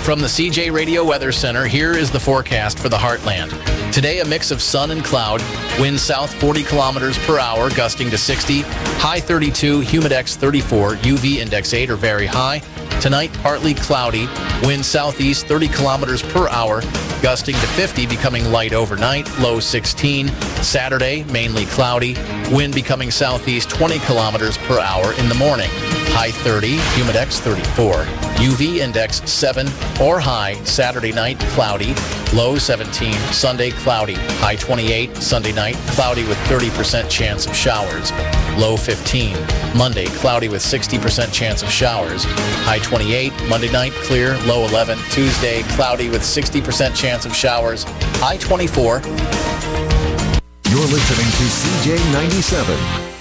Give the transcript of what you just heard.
From the CJ Radio Weather Center, here is the forecast for the Heartland. Today, a mix of sun and cloud. Wind south 40 kilometers per hour, gusting to 60. High 32, humidex 34, UV index 8 or very high. Tonight, partly cloudy. Wind southeast 30 kilometers per hour, gusting to 50, becoming light overnight. Low 16. Saturday, mainly cloudy. Wind becoming southeast 20 kilometers per hour in the morning. High 30, humidex 34. UV index 7 or high. Saturday night, cloudy. Low 17. Sunday, cloudy. High 28. Sunday night, cloudy with 30% chance of showers. Low 15. Monday, cloudy with 60% chance of showers. High 28. Monday night, clear. Low 11. Tuesday, cloudy with 60% chance of showers. High 24. You're listening to CJ 97.